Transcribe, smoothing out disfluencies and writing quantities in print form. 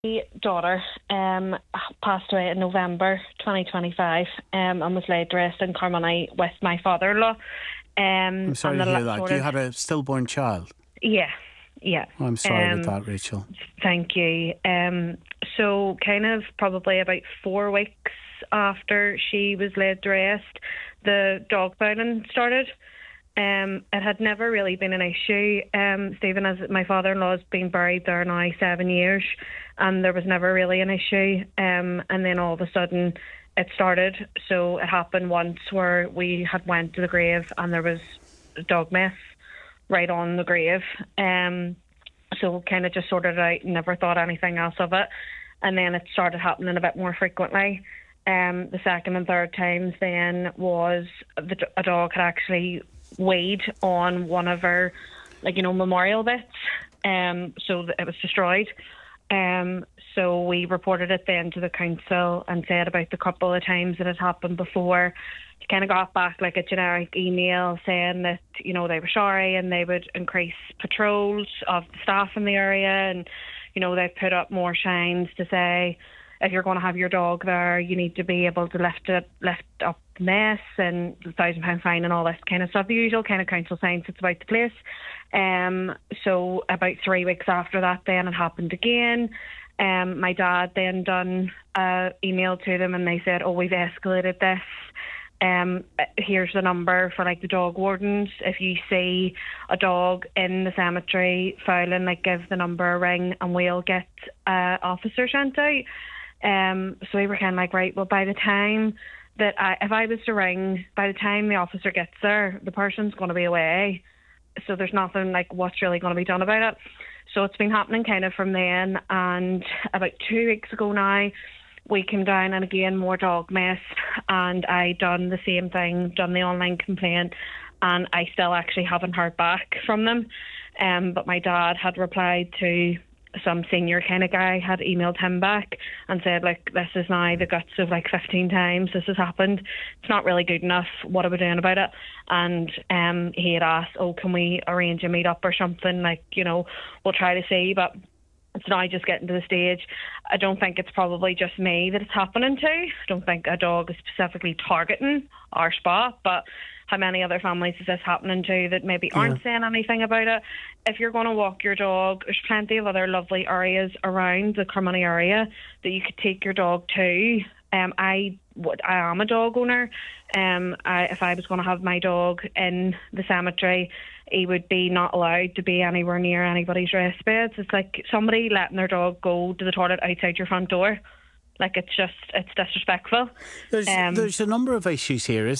My daughter passed away in November 2025 and was laid to rest in Carmoney with my father-in-law. I'm sorry to hear that. You had a stillborn child? Yeah, yeah. Oh, I'm sorry about that, Rachel. Thank you. So kind of probably about 4 weeks after she was laid to rest, the dog pounding started. It had never really been an issue, Stephen, as my father-in-law's been buried there now 7 years, and there was never really an issue. And then all of a sudden it started. So it happened once where we had went to the grave and there was dog mess right on the grave. So kind of just sorted it out, never thought anything else of it. And then it started happening a bit more frequently. The second and third times then was a dog had actually weighed on one of our, memorial bits. So it was destroyed. So we reported it then to the council and said about the couple of times that had happened before. Kind of got back like a generic email saying that, they were sorry and they would increase patrols of the staff in the area, and, they've put up more signs to say, if you're going to have your dog there, you need to be able to lift up the mess and the £1,000 fine and all this kind of stuff. The usual kind of council signs that's about the place. So about 3 weeks after that, then it happened again. My dad then done email to them and they said, we've escalated this. Here's the number for the dog wardens. If you see a dog in the cemetery fouling, give the number a ring and we'll get officer sent out. So we were kind of right, well, by the time that if I was to ring, by the time the officer gets there, the person's going to be away. So there's nothing what's really going to be done about it. So it's been happening kind of from then, and about 2 weeks ago now, we came down and again more dog mess, and I done the same thing, done the online complaint, and I still actually haven't heard back from them. But my dad had replied to some senior kind of guy, had emailed him back and said, this is now the guts of 15 times this has happened. It's not really good enough. What are we doing about it? And he had asked, can we arrange a meet up or something? We'll try to see, but it's now just getting to the stage. I don't think it's probably just me that it's happening to. I don't think a dog is specifically targeting our spot, but how many other families is this happening to that maybe aren't saying anything about it? If you're going to walk your dog, there's plenty of other lovely areas around the Carmoney area that you could take your dog to. I am a dog owner. If I was going to have my dog in the cemetery, he would be not allowed to be anywhere near anybody's rest beds. It's like somebody letting their dog go to the toilet outside your front door. It's disrespectful. There's a number of issues here, isn't